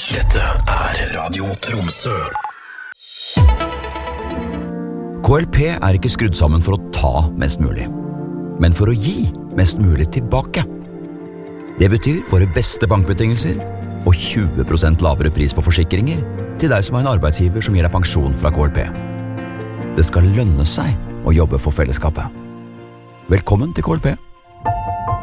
Dette Radio Tromsø. KLP ikke skrudd sammen for å ta mest mulig, men for å gi mest mulig tilbake. Det betyr våre beste bankbetingelser og 20% lavere pris på forsikringer til deg som har en arbeidsgiver som gir deg pensjon fra KLP. Det skal lønne seg å jobbe for fellesskapet. Velkommen til KLP.